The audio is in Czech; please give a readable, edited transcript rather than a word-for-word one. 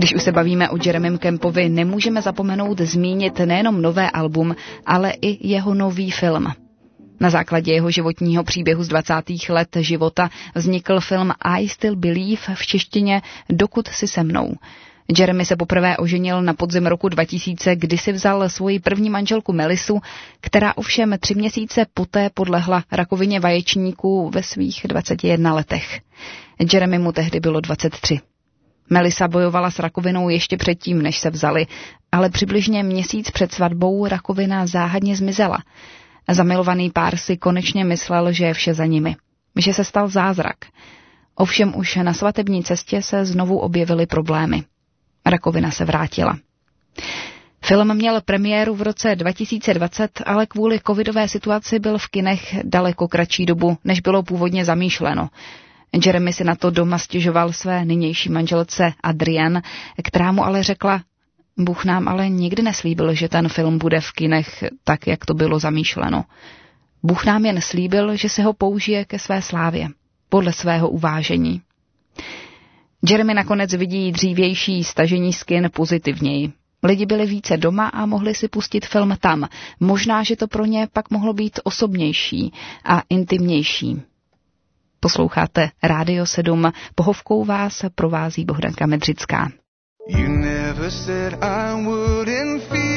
Když už se bavíme o Jeremym Campovi, nemůžeme zapomenout zmínit nejenom nové album, ale i jeho nový film. Na základě jeho životního příběhu z 20. let života vznikl film I Still Believe, v češtině Dokud si se mnou. Jeremy se poprvé oženil na podzim roku 2000, kdy si vzal svoji první manželku Melisu, která ovšem 3 měsíce poté podlehla rakovině vaječníků ve svých 21 letech. Jeremy mu tehdy bylo 23. Melisa bojovala s rakovinou ještě předtím, než se vzali, ale přibližně měsíc před svatbou rakovina záhadně zmizela. Zamilovaný pár si konečně myslel, že je vše za nimi, že se stal zázrak. Ovšem už na svatební cestě se znovu objevily problémy. Rakovina se vrátila. Film měl premiéru v roce 2020, ale kvůli covidové situaci byl v kinech daleko kratší dobu, než bylo původně zamýšleno. Jeremy si na to doma stěžoval své nynější manželce Adrienne, která mu ale řekla: Bůh nám ale nikdy neslíbil, že ten film bude v kinech tak, jak to bylo zamýšleno. Bůh nám jen slíbil, že se ho použije ke své slávě, podle svého uvážení. Jeremy nakonec vidí dřívější stažení z kin pozitivněji. Lidi byli více doma a mohli si pustit film tam. Možná, že to pro ně pak mohlo být osobnější a intimnější. Posloucháte Rádio 7. Pohovkou vás provází Bohdanka Medřická. You never said I wouldn't feel